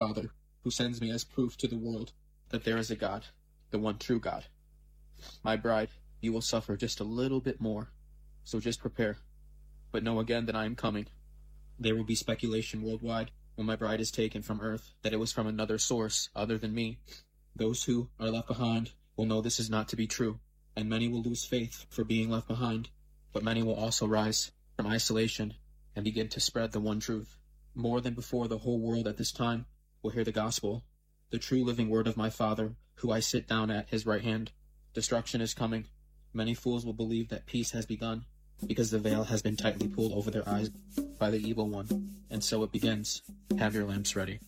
Father, who sends me as proof to the world that there is a God, the one true God. My bride, you will suffer just a little bit more, so just prepare. But know again that I am coming. There will be speculation worldwide when my bride is taken from earth that it was from another source other than me. Those who are left behind will know this is not to be true, and many will lose faith for being left behind, but many will also rise from isolation and begin to spread the one truth. More than before, the whole world at this time will hear the gospel, the true living word of my Father, who I sit down at his right hand. Destruction is coming. Many fools will believe that peace has begun, because the veil has been tightly pulled over their eyes by the evil one. And so it begins. Have your lamps ready.